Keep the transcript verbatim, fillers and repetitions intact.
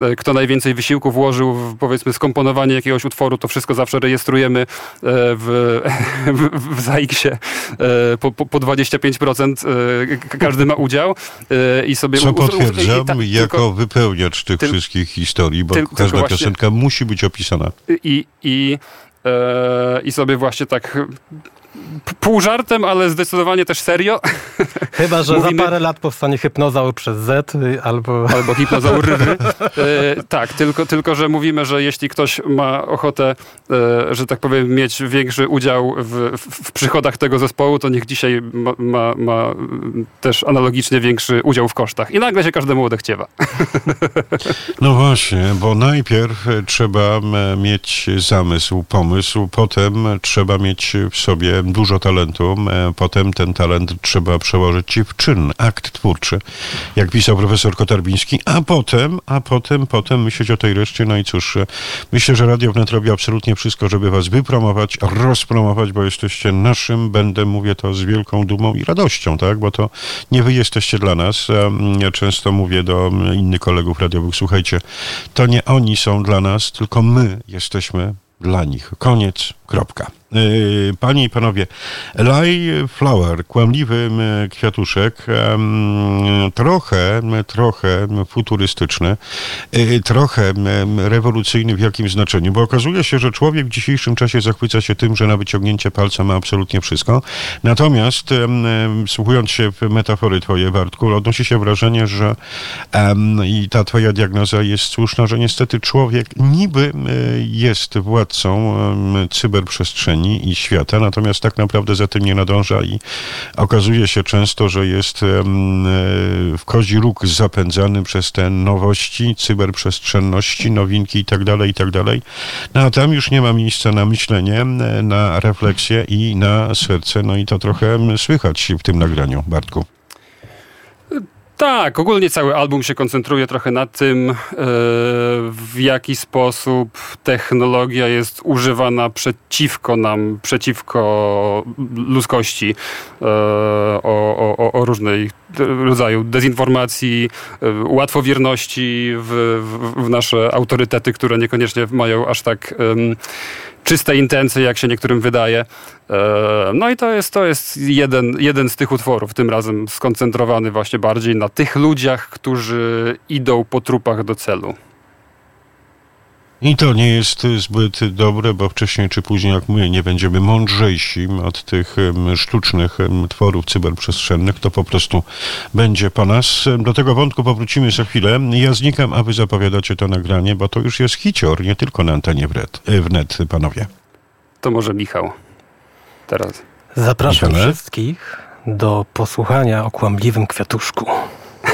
kto najwięcej wysiłku włożył w, powiedzmy, skomponowanie jakiegoś utworu, to wszystko zawsze rejestrujemy w, w, w zaiksie po, po, po dwadzieścia pięć procent. Każdy ma udział i sobie... Co potwierdzam, i ta, jako tylko, wypełniacz tych tyl, wszystkich historii, bo tyl, każda właśnie, piosenka musi być opisana. I, i, e, i sobie właśnie tak... Pół żartem, ale zdecydowanie też serio. Chyba, że Mówimy... za parę lat powstanie Hypnozaur przez Z albo... Albo Hipnozaur. e, tak, tylko, tylko, że mówimy, że jeśli ktoś ma ochotę, e, że tak powiem, mieć większy udział w, w, w przychodach tego zespołu, to niech dzisiaj ma, ma, ma też analogicznie większy udział w kosztach. I nagle się każdemu odechciewa. No właśnie, bo najpierw trzeba mieć zamysł, pomysł, potem trzeba mieć w sobie dużo talentu, potem ten talent trzeba przełożyć w czyn, akt twórczy, jak pisał profesor Kotarbiński, a potem, a potem, potem myśleć o tej reszcie. No i cóż, myślę, że Radio Wnet robi absolutnie wszystko, żeby was wypromować, rozpromować, bo jesteście naszym bendem, mówię to z wielką dumą i radością, tak, bo to nie wy jesteście dla nas. Ja często mówię do innych kolegów radiowych, słuchajcie, to nie oni są dla nas, tylko my jesteśmy dla nich. Koniec, kropka. Panie i panowie, Lie Flower, kłamliwy kwiatuszek, trochę, trochę futurystyczny, trochę rewolucyjny w jakim znaczeniu, bo okazuje się, że człowiek w dzisiejszym czasie zachwyca się tym, że na wyciągnięcie palca ma absolutnie wszystko. Natomiast słuchując się w metafory twoje, Bartku, odnosi się wrażenie, że i ta twoja diagnoza jest słuszna, że niestety człowiek niby jest władcą cyberprzestrzeni i świata, natomiast tak naprawdę za tym nie nadąża i okazuje się często, że jest w kozi róg zapędzany przez te nowości, cyberprzestrzenności, nowinki i tak dalej, i tak dalej. No a tam już nie ma miejsca na myślenie, na refleksję i na serce, no i to trochę słychać w tym nagraniu, Bartku. Tak, ogólnie cały album się koncentruje trochę na tym, w jaki sposób technologia jest używana przeciwko nam, przeciwko ludzkości, o, o, o różnej rodzaju dezinformacji, łatwowierności w, w, w nasze autorytety, które niekoniecznie mają aż tak um, czyste intencje, jak się niektórym wydaje. No i to jest, to jest jeden, jeden z tych utworów, tym razem skoncentrowany właśnie bardziej na tych ludziach, którzy idą po trupach do celu. I to nie jest zbyt dobre, bo wcześniej czy później, jak my nie będziemy mądrzejsi od tych sztucznych tworów cyberprzestrzennych, to po prostu będzie po nas. Do tego wątku powrócimy za chwilę. Ja znikam, a wy zapowiadacie to nagranie, bo to już jest hicior, nie tylko na antenie wnet, panowie. To może Michał teraz. Zapraszam Michale? wszystkich do posłuchania o kłamliwym kwiatuszku.